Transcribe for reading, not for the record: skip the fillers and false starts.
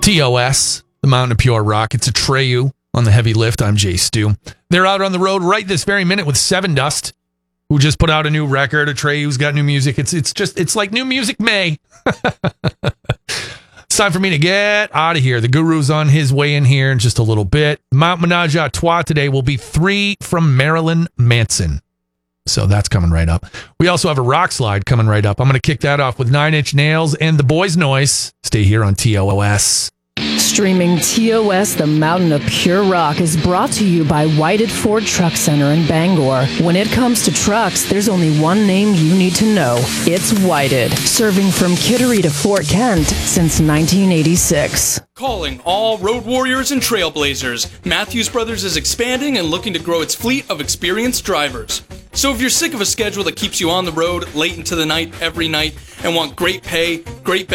TOS, the Mountain of Pure Rock. It's Atreyu on the heavy lift. I'm Jay Stu. They're out on the road right this very minute with Seven Dust, who just put out a new record. Atreyu's got new music. It's like new music May. It's time for me to get out of here. The Guru's on his way in here in just a little bit. Mount Menage a Trois today will be 3 from Marilyn Manson. So that's coming right up. We also have a rock slide coming right up. I'm going to kick that off with 9 Inch Nails and The Boys Noise. Stay here on TOS. Streaming TOS, the Mountain of Pure Rock, is brought to you by Whited Ford Truck Center in Bangor. When it comes to trucks, there's only one name you need to know. It's Whited, serving from Kittery to Fort Kent since 1986. Calling all road warriors and trailblazers, Matthews Brothers is expanding and looking to grow its fleet of experienced drivers. So if you're sick of a schedule that keeps you on the road late into the night every night and want great pay, great